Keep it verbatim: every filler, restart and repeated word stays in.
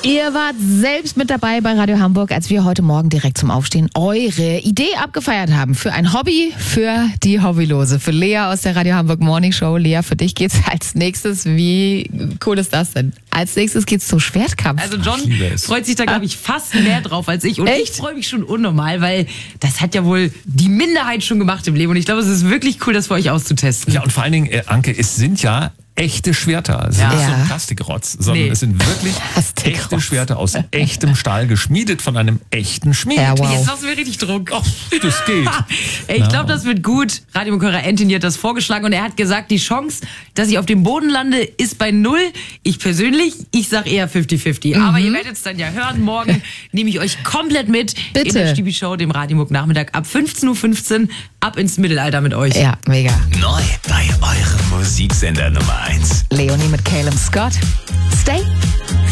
Ihr wart selbst mit dabei bei Radio Hamburg, als wir heute Morgen direkt zum Aufstehen eure Idee abgefeiert haben für ein Hobby für die Hobbylose. Für Lea aus der Radio Hamburg Morning Show. Lea, für dich geht's als nächstes. Wie cool ist das denn? Als nächstes geht's zum Schwertkampf. Also John freut sich da, glaube ich, fast mehr drauf als ich. Und Echt? ich freue mich schon unnormal, weil das hat ja wohl die Minderheit schon gemacht im Leben. Und ich glaube, es ist wirklich cool, das für euch auszutesten. Ja, und vor allen Dingen, äh, Anke, es sind ja echte Schwerter. Es Ja. sind nicht so Ja. ein Plastikrotz, sondern Nee. es sind wirklich Plastikrotz. echte Schwerter aus echtem Stahl, geschmiedet von einem echten Schmied. Ja, wow. Jetzt machst du mir richtig Druck. Ach, das geht. Ey, ich glaube, das wird gut. Radiomokörer Anthony hat das vorgeschlagen und er hat gesagt, die Chance, dass ich auf dem Boden lande, ist bei null. Ich persönlich, ich sag eher fünfzig fünfzig. Mhm. Aber ihr werdet es dann ja hören. Morgen nehme ich euch komplett mit Bitte. in der Stiebi-Show, dem Radiomok Nachmittag ab fünfzehn Uhr fünfzehn, ab ins Mittelalter mit euch. Ja, mega. Neu bei eurem Musiksender Nummer eins. Leonie mit Caleb Scott. Stay